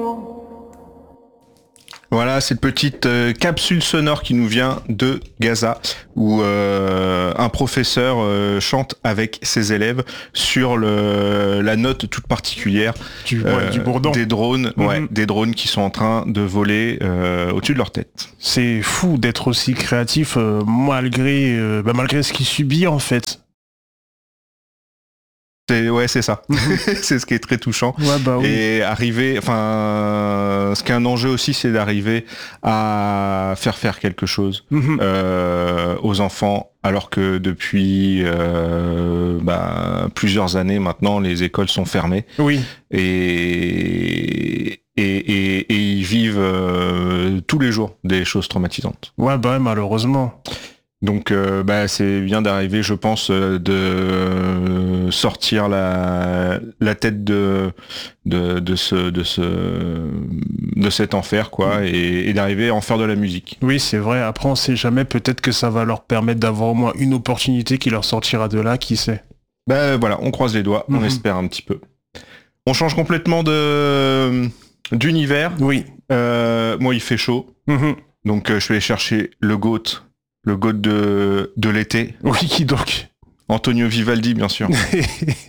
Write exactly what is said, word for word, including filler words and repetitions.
Voilà, cette petite euh, capsule sonore qui nous vient de Gaza, où euh, un professeur euh, chante avec ses élèves sur le, la note toute particulière Du, ouais, du bourdon. des drones, Mhm. ouais, des drones qui sont en train de voler euh, au-dessus de leur tête. C'est fou d'être aussi créatif euh, malgré, euh, bah, malgré ce qu'il subit en fait. C'est, ouais, c'est ça. C'est ce qui est très touchant. Ouais, bah oui. Et arriver, enfin, ce qui est un enjeu aussi, c'est d'arriver à faire faire quelque chose Mhm. euh, aux enfants, alors que depuis euh, bah, plusieurs années maintenant, les écoles sont fermées Oui. et et, et, et ils vivent euh, tous les jours des choses traumatisantes. Ouais, bah ouais, malheureusement. Donc euh, bah, c'est bien d'arriver, je pense, euh, de euh, sortir la, la tête de, de, de, ce, de, ce, de cet enfer, quoi, Mm. et, et d'arriver à en faire de la musique. Oui, c'est vrai. Après, on sait jamais. Peut-être que ça va leur permettre d'avoir au moins une opportunité qui leur sortira de là, qui sait. Bah voilà, on croise les doigts, on Mhm. espère un petit peu. On change complètement de d'univers. Oui. Euh, moi, il fait chaud, Mhm. donc euh, je vais aller chercher le GOAT, le GOAT de, de l'été, Oui, qui donc Antonio Vivaldi, bien sûr.